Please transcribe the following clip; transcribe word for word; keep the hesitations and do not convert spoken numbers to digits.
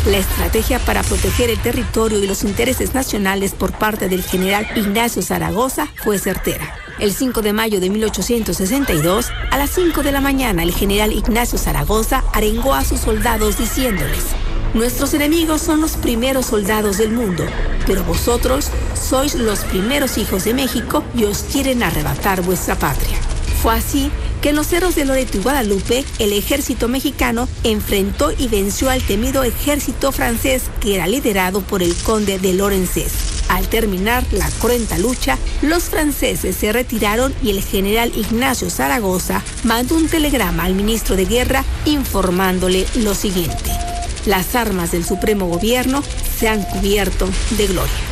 La estrategia para proteger el territorio y los intereses nacionales por parte del general Ignacio Zaragoza fue certera. El cinco de mayo de mil ochocientos sesenta y dos, a las cinco de la mañana, el general Ignacio Zaragoza arengó a sus soldados diciéndoles: nuestros enemigos son los primeros soldados del mundo, pero vosotros sois los primeros hijos de México y os quieren arrebatar vuestra patria. Fue así que en los cerros de Loreto y Guadalupe, el ejército mexicano enfrentó y venció al temido ejército francés que era liderado por el conde de Lorenzés. Al terminar la cruenta lucha, los franceses se retiraron y el general Ignacio Zaragoza mandó un telegrama al ministro de Guerra informándole lo siguiente: las armas del Supremo Gobierno se han cubierto de gloria.